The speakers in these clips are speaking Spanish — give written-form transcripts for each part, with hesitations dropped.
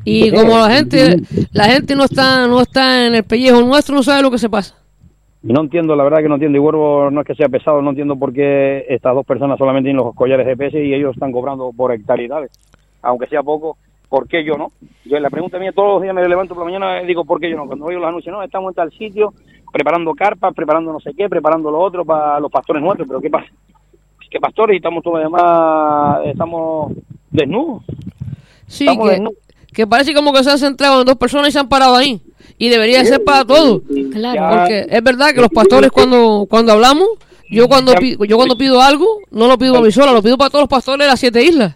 Y como la gente no está en el pellejo nuestro, no sabe lo que se pasa. No entiendo, la verdad que no entiendo, y Huervo no es que sea pesado, no entiendo por qué estas dos personas solamente tienen los collares GPS y ellos están cobrando por hectáreas, aunque sea poco. ¿Por qué yo no? Yo, la pregunta mía, todos los días me levanto por la mañana y digo, ¿por qué yo no? Cuando oigo los anuncios, no, estamos en tal sitio, preparando carpas, preparando no sé qué, preparando lo otro para los pastores nuestros, pero ¿qué pasa? ¿Qué pastores? Y estamos todos además, estamos desnudos. Sí, que parece como que se han centrado en dos personas y se han parado ahí. Y debería ser para todos. Claro. Porque es verdad que los pastores cuando hablamos, yo cuando pido algo, no lo pido a mí sola, lo pido para todos los pastores de las 7 islas.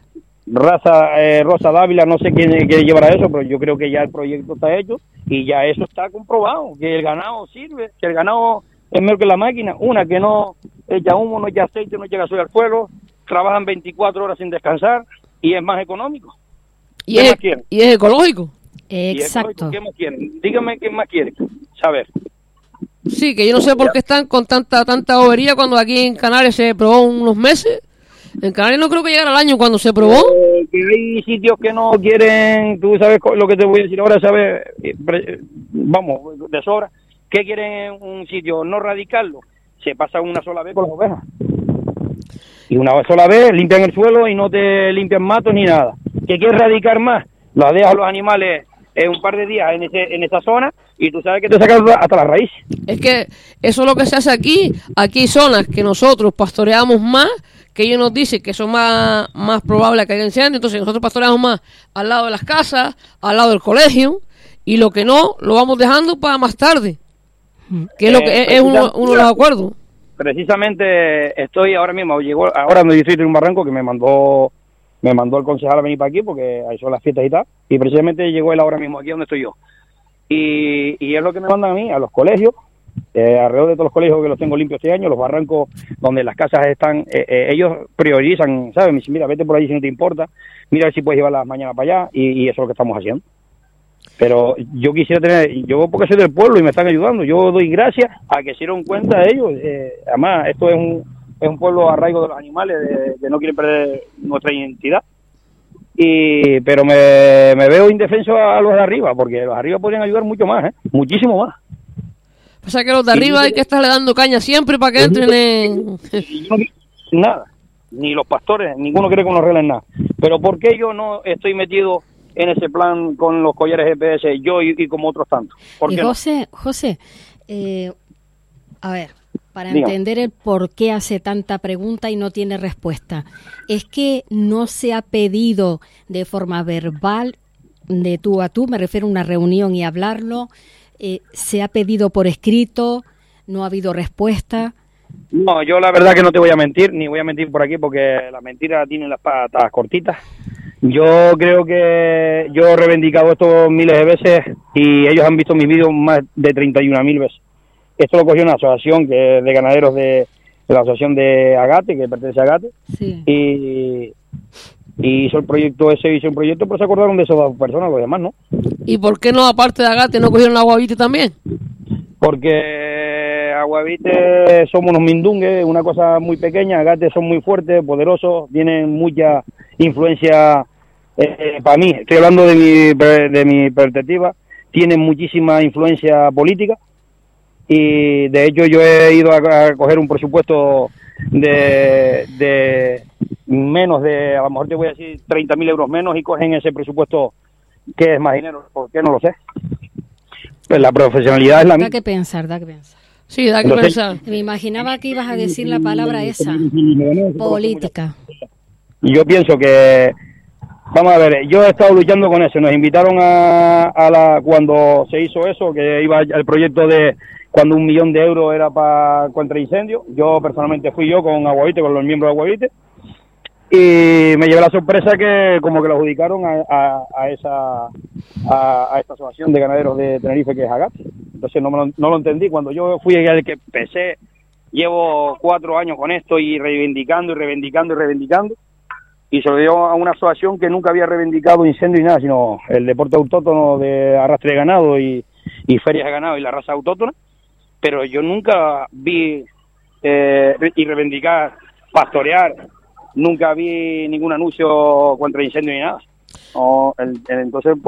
Rosa Dávila, no sé quién llevará eso, pero yo creo que ya el proyecto está hecho y ya eso está comprobado, que el ganado sirve, que el ganado es mejor que la máquina. Una, que no echa humo, no echa aceite, no echa gasolina al fuego, trabajan 24 horas sin descansar y es más económico. ¿Qué más quieren? Y es ecológico. Exacto. ¿Qué más quieren? Dígame qué más quieren saber. Sí, que yo no sé por qué están con tanta bobería cuando aquí en Canarias se probó unos meses. En Canarias no creo que llegara al año cuando se probó. Que hay sitios que no quieren, tú sabes lo que te voy a decir ahora, sabes, vamos, de sobra. ¿Qué quieren en un sitio? No radicarlo. Se pasa una sola vez con las ovejas. Y una sola vez limpian el suelo y no te limpian matos ni nada. ¿Qué quieres radicar más? Las dejas a los animales un par de días en esa zona y tú sabes que te sacan hasta la raíz. Es que eso es lo que se hace aquí. Aquí hay zonas que nosotros pastoreamos más, que ellos nos dicen que son más probables que haya incendio, entonces nosotros pastoreamos más al lado de las casas, al lado del colegio, y lo que no, lo vamos dejando para más tarde, que es lo que es uno de los acuerdos. Precisamente estoy ahora mismo, llegó ahora en el distrito de un barranco que me mandó el concejal a venir para aquí porque ahí son las fiestas y tal, y precisamente llegó él ahora mismo aquí donde estoy yo. Y es lo que me mandan a mí, a los colegios, alrededor de todos los colegios que los tengo limpios este año, los barrancos donde las casas están, ellos priorizan, ¿sabes? Me dicen, mira, vete por allí si no te importa, mira a ver si puedes llevarlas mañana para allá, y eso es lo que estamos haciendo. Pero yo quisiera yo porque soy del pueblo y me están ayudando, yo doy gracias a que se dieron cuenta de ellos. Además, esto es un pueblo arraigo de los animales, que no quieren perder nuestra identidad. Pero me veo indefenso a los de arriba, porque los de arriba podrían ayudar mucho más, muchísimo más. O sea que los de arriba hay que estarle dando caña siempre para que entren en... Nada, ni los pastores, ninguno quiere que nos arreglen nada. Pero ¿por qué yo no estoy metido en ese plan con los collares GPS, yo y como otros tantos? ¿Por qué José, a ver, para entender el por qué hace tanta pregunta y no tiene respuesta, es que no se ha pedido de forma verbal, de tú a tú, me refiero a una reunión y hablarlo, se ha pedido por escrito, no ha habido respuesta. No, yo la verdad que no te voy a mentir, ni voy a mentir por aquí porque la mentira tiene las patas cortitas. Yo creo que yo he reivindicado esto miles de veces y ellos han visto mis vídeos más de 31.000 veces. Esto lo cogió una asociación que es de ganaderos de la asociación de Agate, que pertenece a Agate, sí. y hizo un proyecto, pero se acordaron de esas dos personas, los demás no. ¿Y por qué no, aparte de Agate, no cogieron a Aguavite también? Porque Aguavite somos unos mindungues, una cosa muy pequeña, Agate son muy fuertes, poderosos, tienen mucha influencia, para mí, estoy hablando de mi perspectiva, tienen muchísima influencia política, y de hecho yo he ido a coger un presupuesto de menos de, a lo mejor te voy a decir 30.000 euros menos, y cogen ese presupuesto que es más dinero. ¿Por qué? No lo sé. Pues la profesionalidad es la misma. Da que pensar. Sí, da que pensar. Me imaginaba que ibas a decir la palabra esa, política. Y yo pienso que, vamos a ver, yo he estado luchando con eso. Nos invitaron cuando se hizo eso, que iba el proyecto de cuando 1 millón de euros era contra incendios. Yo personalmente fui con Aguavite, con los miembros de Aguavite, y me llevé la sorpresa que como que lo adjudicaron a esta asociación de ganaderos de Tenerife, que es Agate. Entonces no lo entendí. Cuando yo fui el que empecé, llevo 4 años con esto y reivindicando, y se lo dio a una asociación que nunca había reivindicado incendio y nada, sino el deporte autóctono de arrastre de ganado y ferias de ganado y la raza autóctona. Pero yo nunca vi y reivindicar, pastorear, nunca vi ningún anuncio contra incendio ni nada. Entonces